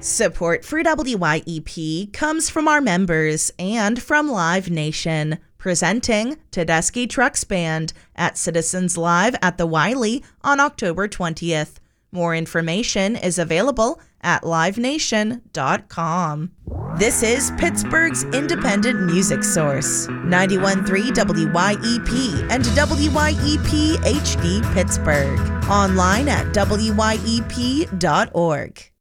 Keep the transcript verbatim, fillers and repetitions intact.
Support for W Y E P comes from our members and from Live Nation, presenting Tedeschi Trucks Band at Citizens Live at the Wiley on October twentieth. More information is available at live nation dot com. This is Pittsburgh's independent music source, ninety-one point three W Y E P and W Y E P H D Pittsburgh. Online at W Y E P dot org.